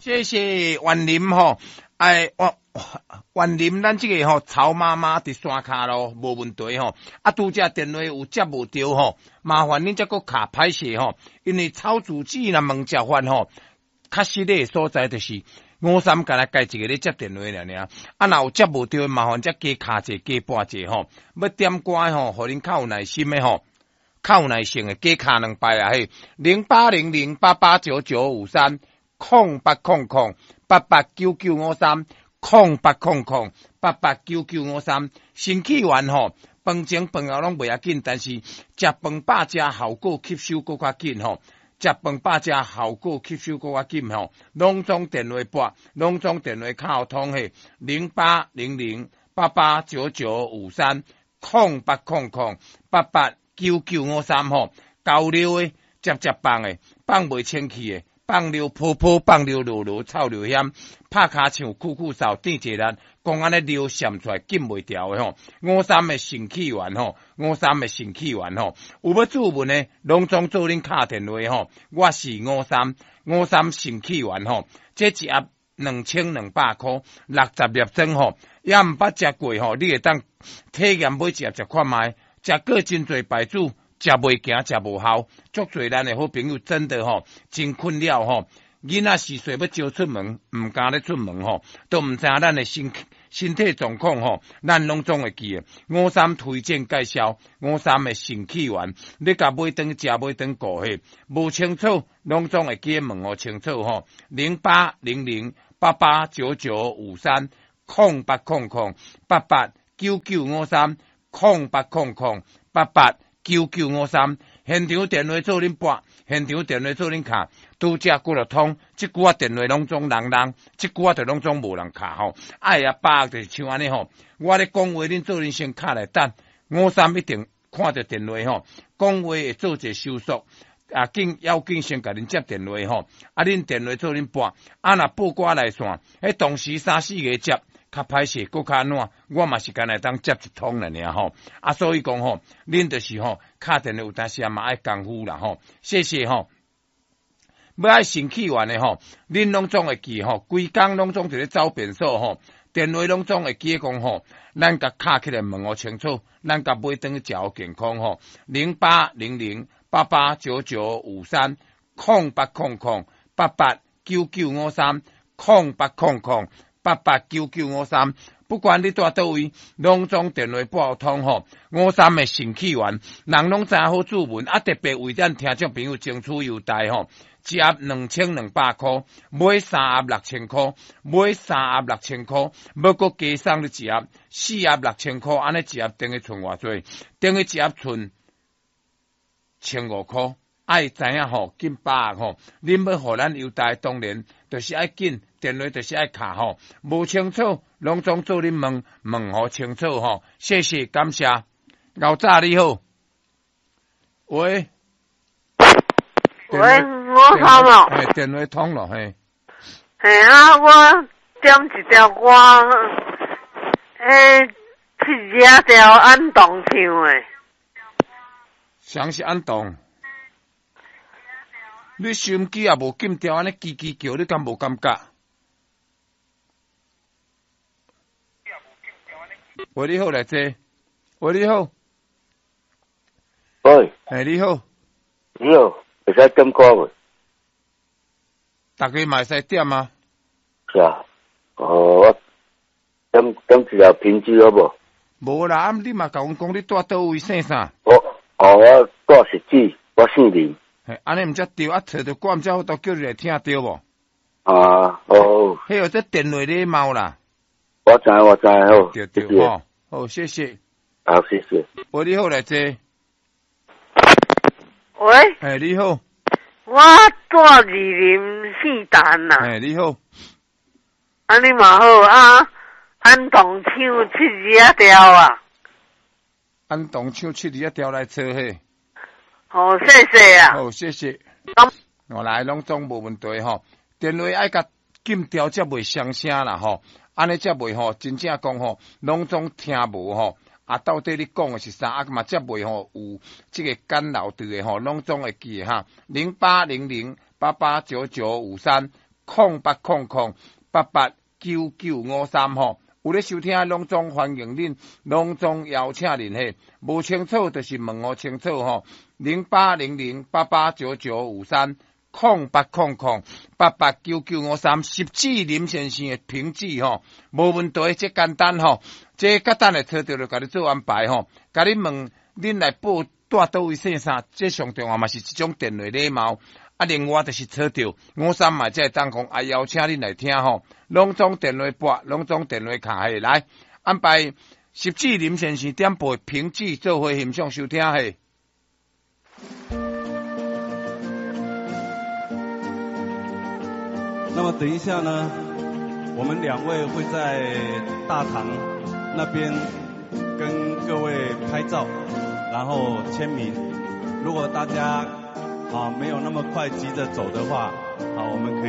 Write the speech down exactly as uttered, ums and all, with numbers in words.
谢谢园林吼，哎，我园林咱这个吼曹妈妈伫山骹咯，无问题吼。啊，拄则电话有接无着吼，麻烦恁再个卡歹势吼，因为曹主机若问食饭吼，较实际的所在就是五三甲来改一个咧接电话了尔。啊，若有接无着，麻烦再加卡者加拨者吼。要点歌吼，互恁较有耐心的吼。较有耐性的，加卡两摆啊嘿，零八零零八八九九五三，空八空空八八九九五三，空八空空八八九九五三。新起源吼，饭前饭后拢袂要紧，但是食饭饱食效果吸收搁较紧吼，食饭饱食效果吸收搁较紧吼。拢总电话拨，拢总电话卡通嘿，零八零零八八九九五三，空八空空八八九九五三吼，交流诶，接接放诶，放袂清气诶，放流泡泡，放流落落，臭流险，拍骹唱酷酷扫，电一力，讲安尼流闪出来，禁袂掉诶吼。五三诶肾气源吼，五三诶肾气源吼，有要注文诶，拢总做恁敲电话吼，我是五三五三肾气源吼，这一盒两千两百块，六十粒装吼，也毋捌食过吼，你会当体验买一盒食看卖。食过真侪牌子，食袂行，食无效，足侪咱的好朋友真的吼，真困扰吼。囡仔四岁要招出门，毋敢咧出门吼，都毋知影咱的身身体状况吼，咱拢总会记的。五三推荐介绍，五三的肾气源，你甲买顿食买顿顾嘿，无清楚，拢总会记问互清楚吼。零八零零八八九九五三，空八空空八八九九五三。空八空空八八九九五三，现场电话做恁拨，现场电话做恁卡，拄则过了通，即句啊电话拢总人人，即句啊就拢总无人卡吼。哎呀，爸就是像安尼吼，我咧讲话，恁做恁先卡来等，五三一定看着电话吼，讲话会做者收束，啊紧要紧先甲恁接电话吼，啊恁电话做恁拨，啊若报歌来线，迄同时三四个接。较歹势，搁较烂，我嘛是干来当接一通了尔吼。啊，所以讲吼，恁就是吼，敲电话有当时也嘛爱功夫啦吼。谢谢吼。要爱肾气源的吼，恁拢总会记吼，规工拢总伫咧走便所吼，电话拢总会记讲吼，咱甲敲起来问互清楚，咱甲买顿食好健康吼。零八零零八八九九五三，空八空空八八九九五三，空八空空。八八九九五三，不管你住倒位，拢总电话拨通吼。五三的肾气源，人拢真好注文，啊特别为咱听众朋友争取优待吼，一盒两千两百块，买三盒六千块，买三盒六千块，要搁加送你一盒，四盒六千块，安尼一盒等于剩偌济？等于一盒剩千五块。爱知影吼，紧把握吼，恁要互咱优待，当然就是爱紧，电话就是爱卡吼，无清楚，拢总做恁问问互清楚吼，谢谢感谢。后早你好，喂， 喂，我通咯， 嘿，电话通咯，嘿， 嘿啊，我点一条歌，诶，七夜条安动唱诶， 详是安动。你收音机也无禁调，安尼叽叽叫，你敢无感觉？喂，你好，来这。喂，你好。 喂。 哎，你好。 你好，会使点歌无？ 大家嘛会使点啊？ 是啊。哦，我点点一条品质好无？ 无啦，啊，你嘛甲阮讲你住倒位姓啥？ 哦哦，我住实际，我姓林。 嘿，安尼毋则对，啊，找着我毋则好多叫你来听对无？ 啊，哦。 迄个这电话礼貌啦。 我知我知好。 对对吼，好，谢谢。 好，谢谢。 喂，你好，来这。 喂。 哎，你好。 我住二林四段呐。 哎，你好。 安尼嘛好啊，安动唱七二条啊。 安动唱七二条来找嘿。 好，谢谢啊。 好，谢谢。我来拢总无问题吼，电话爱甲禁调才袂伤声啦吼，安尼才袂吼，真正讲吼，拢总听无吼，啊，到底你讲的是啥？啊嘛才袂吼有这个干扰对的吼，拢总会记哈。零八零零八八九九五三， 空八空空八八九九五三吼。有咧收听拢总欢迎恁，拢总邀请恁嘿。无清楚就是问我清楚吼。零八零零八八九九五三空八空空八八九九五三，十指林先生的评指吼，无问题，这简单吼，这简单的车着就甲你做安排吼，甲你问恁来报带倒位姓啥，这上重要嘛是一种电话礼貌。啊，另外就是车着五三嘛，这当空啊邀请恁来听吼，拢总电话拨，拢总电话卡嘿，来安排十指林先生点播评指做伙欣赏收听嘿。 那么等一下呢，我们两位会在大堂那边跟各位拍照，然后签名。如果大家啊没有那么快急着走的话，好，我们可以。